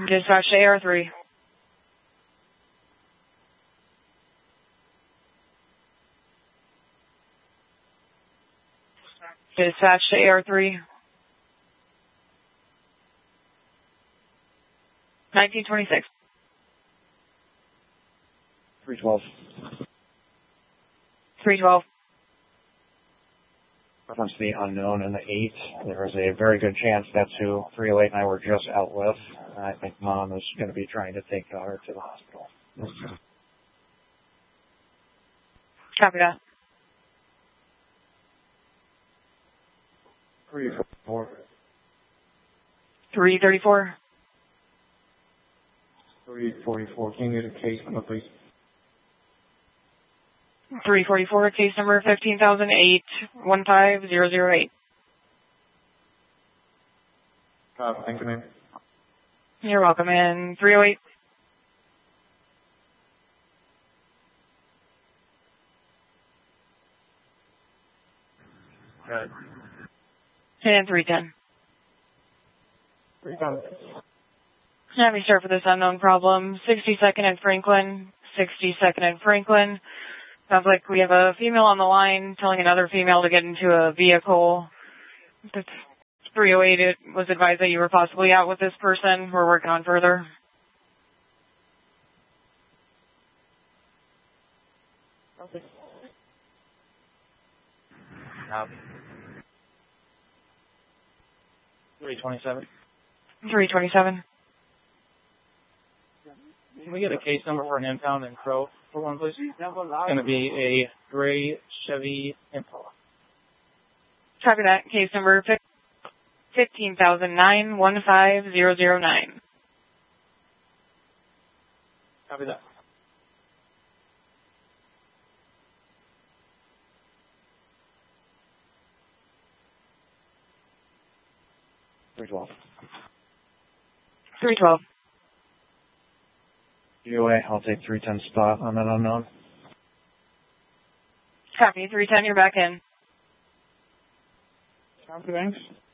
Dispatch to AR3. Dispatch to AR3. 1926. 312. 312. Reference the unknown and the 8. There is a very good chance that's who 308 and I were just out with. I think Mom is going to be trying to take daughter to the hospital. Copy that. 344. 334. 344. Can you get a case number, please? 344, case number 15,008, 15008. Thank you, ma'am. You're welcome. And 308. Good. And 310. 310. Let me start for this unknown problem. 62nd and Franklin. 62nd and Franklin. Sounds like we have a female on the line telling another female to get into a vehicle. 308, it was advised that you were possibly out with this person. We're working on further. Okay. 327. 327. Can we get a case number for an impound in Crow for one, please? It's going to be a gray Chevy Impala. Copy that. Case number 15,009, 15009. Copy that. $312. 312. DOA, I'll take 310 spot on that unknown. Copy. 310, you're back in. Copy, thanks.